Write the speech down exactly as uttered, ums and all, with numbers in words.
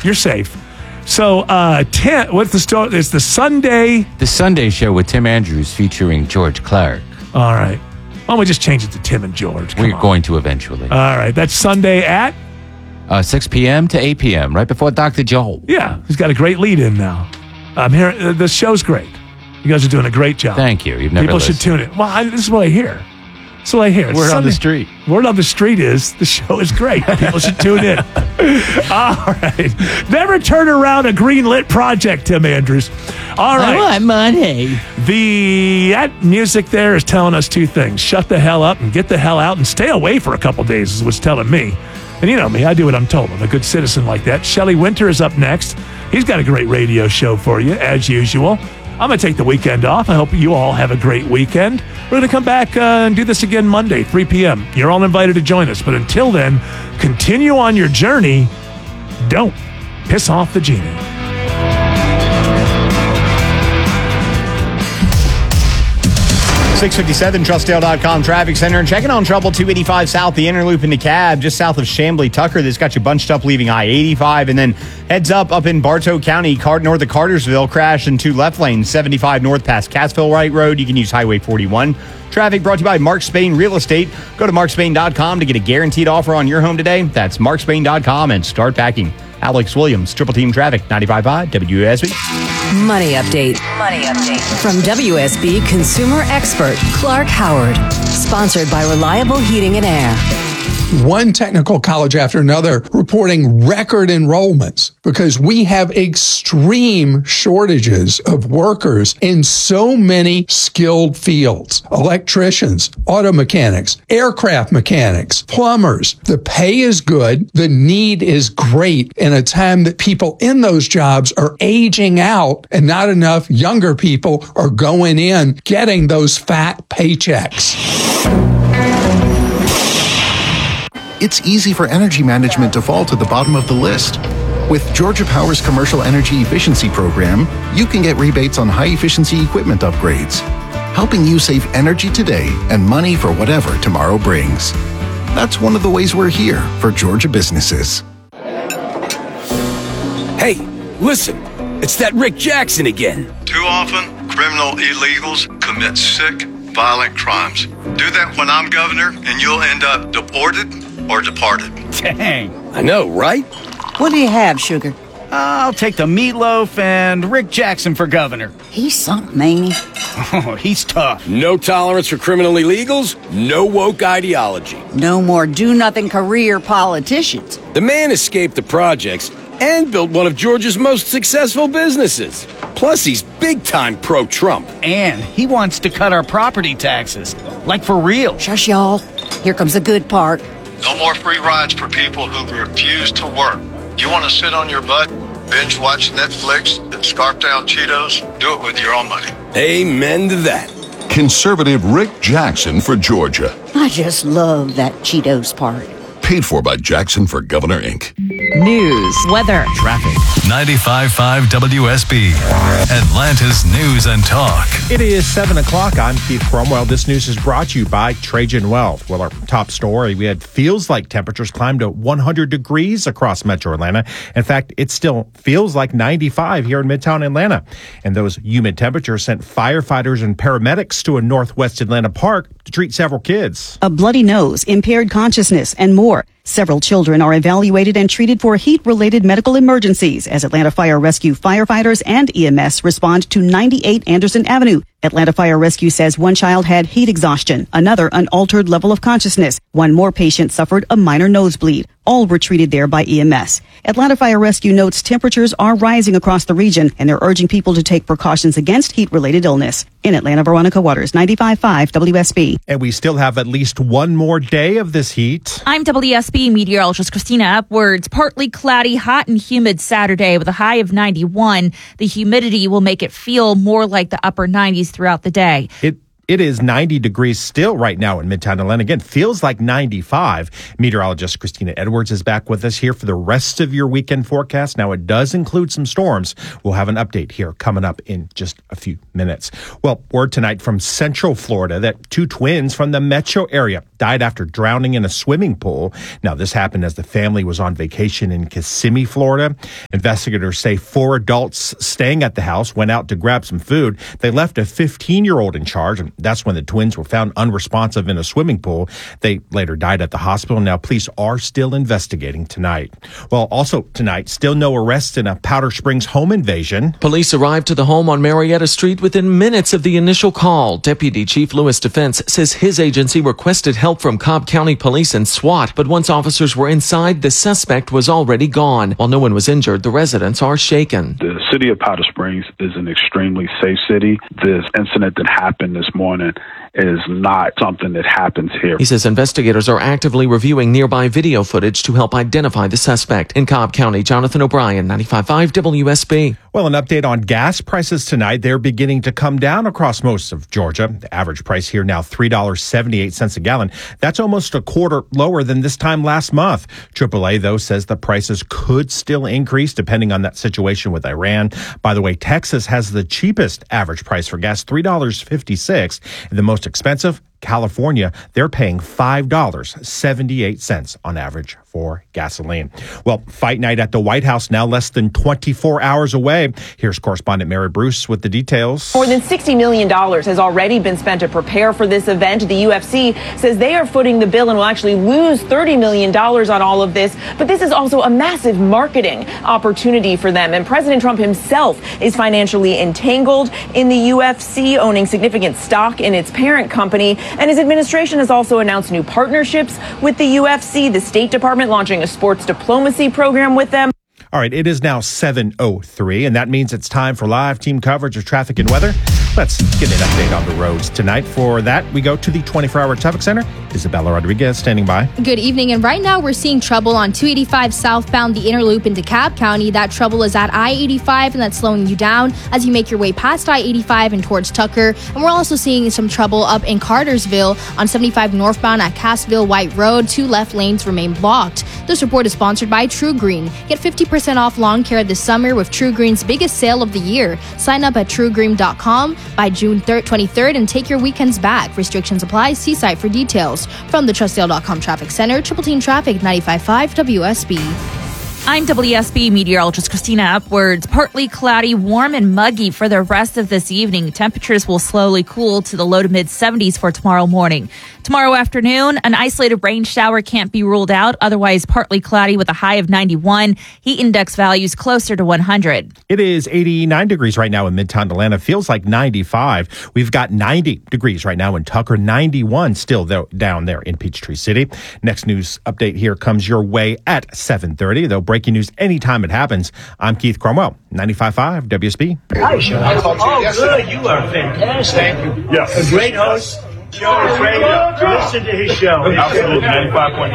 You're safe. So, uh, Tim, what's the story? It's the Sunday. The Sunday show with Tim Andrews featuring George Clark. All right. Why don't we just change it to Tim and George? Come We're on. going to eventually. All right. That's Sunday at? Uh, six p.m. to eight p.m., right before Doctor Joel. Yeah. He's got a great lead in now. I'm here. Uh, the show's great. You guys are doing a great job. Thank you. You've never People listened. should tune in. Well, I, this is what I hear. This is what I hear. Word on Sunday. the street. Word on the street is the show is great. People should tune in. All right. Never turn around a green lit project, Tim Andrews. All right. I want money. The that music there is telling us two things. Shut the hell up and get the hell out and stay away for a couple days is what's telling me. And you know me, I do what I'm told. I'm a good citizen like that. Shelley Winter is up next. He's got a great radio show for you, as usual. I'm going to take the weekend off. I hope you all have a great weekend. We're going to come back uh, and do this again Monday, three p.m. You're all invited to join us. But until then, continue on your journey. Don't piss off the genie. six fifty-seven, Trustdale dot com Traffic Center. And checking on trouble two eighty-five South, the inner loop into Cab, just south of Chamblee Tucker. That's got you bunched up leaving I eighty-five. And then heads up up in Bartow County, Card- north of Cartersville, crash in two left lanes, seventy-five north past Cassville Wright Road. You can use Highway forty-one. Traffic brought to you by Mark Spain Real Estate. Go to mark spain dot com to get a guaranteed offer on your home today. That's mark spain dot com and start packing. Alex Williams, Triple Team Traffic, ninety-five point five W S B. Money Update. Money Update. From W S B consumer expert Clark Howard. Sponsored by Reliable Heating and Air. One technical college after another reporting record enrollments because we have extreme shortages of workers in so many skilled fields. Electricians, auto mechanics, aircraft mechanics, plumbers. The pay is good. The need is great in a time that people in those jobs are aging out and not enough younger people are going in getting those fat paychecks. It's easy for energy management to fall to the bottom of the list. With Georgia Power's Commercial Energy Efficiency Program, you can get rebates on high-efficiency equipment upgrades, helping you save energy today and money for whatever tomorrow brings. That's one of the ways we're here for Georgia businesses. Hey, listen, it's that Rick Jackson again. Too often, criminal illegals commit sick, violent crimes. Do that when I'm governor, and you'll end up deported or departed. Dang. I know, right? What do you have, Sugar? I'll take the meatloaf and Rick Jackson for governor. He's something, ain't he? Oh, he's tough. No tolerance for criminal illegals, no woke ideology. No more do-nothing career politicians. The man escaped the projects and built one of Georgia's most successful businesses. Plus, he's big-time pro-Trump. And he wants to cut our property taxes. Like for real. Shush, y'all. Here comes the good part. No more free rides for people who refuse to work. You want to sit on your butt, binge watch Netflix, and scarf down Cheetos? Do it with your own money. Amen to that. Conservative Rick Jackson for Georgia. I just love that Cheetos part. Paid for by Jackson for Governor, Incorporated. News, weather, traffic. ninety-five point five W S B, Atlanta's News and Talk. It is seven o'clock. I'm Keith Cromwell. This news is brought to you by Trajan Wealth. Well, our top story, we had feels like temperatures climbed to one hundred degrees across metro Atlanta. In fact, it still feels like ninety-five here in Midtown Atlanta. And those humid temperatures sent firefighters and paramedics to a Northwest Atlanta park to treat several kids. A bloody nose, impaired consciousness, and more. Several children are evaluated and treated for heat-related medical emergencies as Atlanta Fire Rescue firefighters and E M S respond to ninety-eight Anderson Avenue. Atlanta Fire Rescue says one child had heat exhaustion, another an altered level of consciousness. One more patient suffered a minor nosebleed. All were treated there by E M S. Atlanta Fire Rescue notes temperatures are rising across the region, and they're urging people to take precautions against heat-related illness. In Atlanta, Veronica Waters, ninety-five point five W S B. And we still have at least one more day of this heat. I'm W S B meteorologist Christina Upwards. Partly cloudy, hot and humid Saturday with a high of ninety-one. The humidity will make it feel more like the upper nineties throughout the day. It It is ninety degrees still right now in Midtown Atlanta. Again, feels like ninety-five. Meteorologist Christina Edwards is back with us here for the rest of your weekend forecast. Now, it does include some storms. We'll have an update here coming up in just a few minutes. Well, word tonight from Central Florida that two twins from the metro area died after drowning in a swimming pool. Now, this happened as the family was on vacation in Kissimmee, Florida. Investigators say four adults staying at the house went out to grab some food. They left a fifteen-year-old in charge, and that's when the twins were found unresponsive in a swimming pool. They later died at the hospital. Now, police are still investigating tonight. Well, also tonight, still no arrests in a Powder Springs home invasion. Police arrived to the home on Marietta Street within minutes of the initial call. Deputy Chief Lewis Defense says his agency requested help from Cobb County Police and SWAT, but once officers were inside, the suspect was already gone. While no one was injured, the residents are shaken. The city of Powder Springs is an extremely safe city. This incident that happened this morning is not something that happens here. He says investigators are actively reviewing nearby video footage to help identify the suspect. In Cobb County, Jonathan O'Brien, ninety-five point five W S B. Well, an update on gas prices tonight. They're beginning to come down across most of Georgia. The average price here now three dollars and seventy-eight cents a gallon. That's almost a quarter lower than this time last month. triple A, though, says the prices could still increase depending on that situation with Iran. By the way, Texas has the cheapest average price for gas, three dollars and fifty-six cents. The most expensive, California, they're paying five dollars and seventy-eight cents on average for gasoline. Well, fight night at the White House now less than twenty-four hours away. Here's correspondent Mary Bruce with the details. More than sixty million dollars has already been spent to prepare for this event. The U F C says they are footing the bill and will actually lose thirty million dollars on all of this. But this is also a massive marketing opportunity for them. And President Trump himself is financially entangled in the U F C, owning significant stock in its parent company. And his administration has also announced new partnerships with the U F C, the State Department launching a sports diplomacy program with them. All right, it is now seven oh three, and that means it's time for live team coverage of traffic and weather. Let's get an update on the roads tonight. For that, we go to the twenty-four hour Traffic Center. Isabella Rodriguez standing by. Good evening, and right now we're seeing trouble on two eighty-five southbound, the inner loop into DeKalb County. That trouble is at I eighty-five, and that's slowing you down as you make your way past I eighty-five and towards Tucker. And we're also seeing some trouble up in Cartersville on seventy-five northbound at Cassville White Road. Two left lanes remain blocked. This report is sponsored by True Green. Get fifty percent off lawn care this summer with True Green's biggest sale of the year. Sign up at true green dot com by June twenty-third and take your weekends back. Restrictions apply. See site for details. From the trust dale dot com Traffic Center, Triple Team Traffic, ninety-five point five W S B. I'm W S B meteorologist Christina Upwards. Partly cloudy, warm and muggy for the rest of this evening. Temperatures will slowly cool to the low to mid seventies for tomorrow morning. Tomorrow afternoon, an isolated rain shower can't be ruled out. Otherwise, partly cloudy with a high of ninety-one. Heat index values closer to one hundred. It is eighty-nine degrees right now in Midtown Atlanta. Feels like ninety-five. We've got ninety degrees right now in Tucker. ninety-one still though down there in Peachtree City. Next news update here comes your way at seven thirty. Though breaking news anytime it happens. I'm Keith Cromwell, ninety-five point five W S B. Hi, Sean. I talked to you oh, yesterday. Good. You are fantastic. Thank you. Yes. A great host. Joe is ready to listen to his show. Absolutely. ninety-five point